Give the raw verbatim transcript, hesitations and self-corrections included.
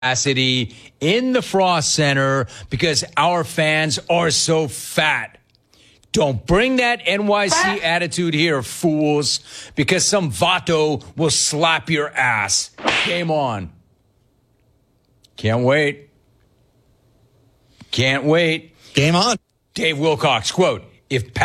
capacity in the Frost Center because our fans are so fat. Don't bring that N Y C attitude here, fools, because some vato will slap your ass. Game on. Can't wait. Can't wait. Game on. Dave Wilcox, quote, if